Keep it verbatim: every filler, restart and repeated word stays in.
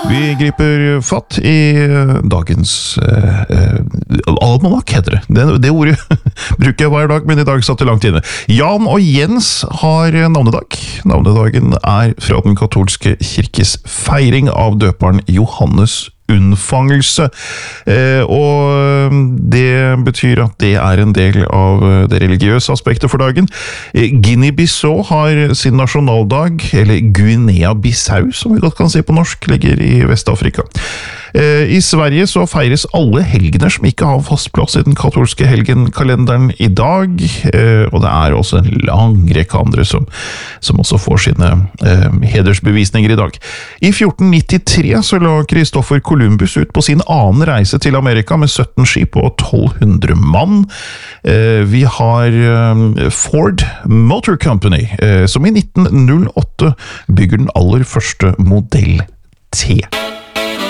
Vi griper fatt i dagens eh, almanak, heter det. det. Det ordet bruker jeg hver dag, men i dag satt det langt inne. Jan og Jens har navnedag. Navnedagen er fra den katolske kirkes feiring av døperen Johannes unnfangelse, eh, og det betyr at det er en del av det religiøse aspektet for dagen. Eh, Guinea-Bissau har sin nasjonaldag, eller Guinea-Bissau, som vi godt kan si på norsk, ligger i Vest-Afrika. Eh, I Sverige så feires alle helgener som ikke har fast plass i den katolske helgenkalenderen i dag, eh, og det er også en lang rekke andre som, som også får sine eh, hedersbevisninger i dag. I fjorten nittitre så la Kristoffer Columbus ut på sin annen reise til Amerika med sytten skip og tolv hundre mann. Eh, vi har eh, Ford Motor Company, eh, som i nitten null åtte bygger den aller første modell T.